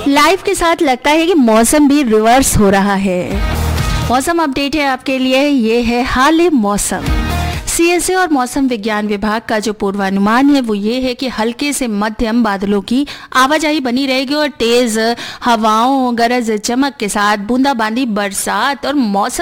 Life के साथ लगता है कि मौसम भी रिवर्स हो रहा है। मौसम अपडेट है आपके लिए, ये है हाल मौसम। सीएसए और मौसम विज्ञान विभाग का जो पूर्वानुमान है वो ये है कि हल्के से मध्यम बादलों की आवाजाही बनी रहेगी और तेज हवाओं, गरज चमक के साथ बूंदाबांदी, बरसात और मौसम